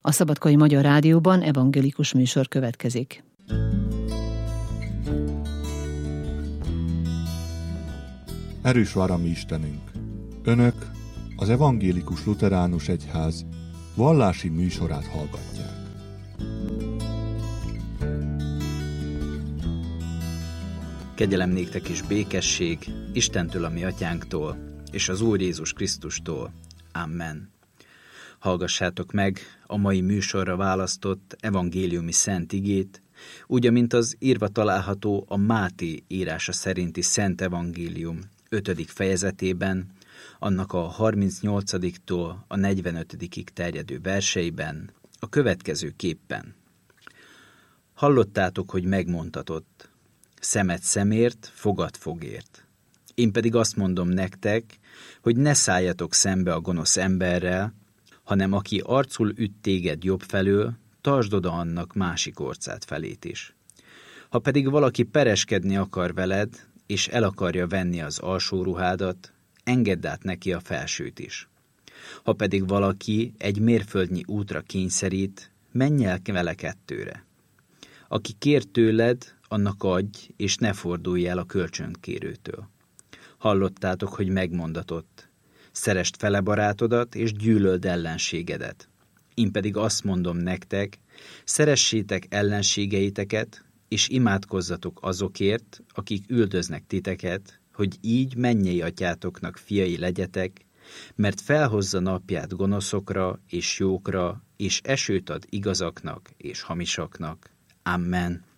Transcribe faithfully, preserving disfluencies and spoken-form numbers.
A Szabadkai Magyar Rádióban evangélikus műsor következik. Erős vár a mi Istenünk! Önök az Evangélikus Lutheránus Egyház vallási műsorát hallgatják. Kegyelem néktek és békesség Istentől, a mi atyánktól, és az Úr Jézus Krisztustól. Amen. Hallgassátok meg a mai műsorra választott evangéliumi szent igét, úgy, amint az írva található a Máté írása szerinti Szent Evangélium ötödik fejezetében, annak a harmincnyolcadiktól a negyvenötödikig terjedő verseiben, a következő képpen. Hallottátok, hogy megmondtatott, szemet szemért, fogad fogért. Én pedig azt mondom nektek, hogy ne szálljatok szembe a gonosz emberrel, hanem aki arcul üt téged jobb felől, tartsd oda annak másik orcát felét is. Ha pedig valaki pereskedni akar veled, és el akarja venni az alsó ruhádat, engedd át neki a felsőt is. Ha pedig valaki egy mérföldnyi útra kényszerít, menj el vele kettőre. Aki kér tőled, annak adj, és ne fordulj el a kölcsönkérőtől. Hallottátok, hogy megmondatott, szeresd fele barátodat, és gyűlöld ellenségedet. Én pedig azt mondom nektek, szeressétek ellenségeiteket, és imádkozzatok azokért, akik üldöznek titeket, hogy így mennyei atyátoknak fiai legyetek, mert felhozza napját gonoszokra és jókra, és esőt ad igazaknak és hamisaknak. Amen.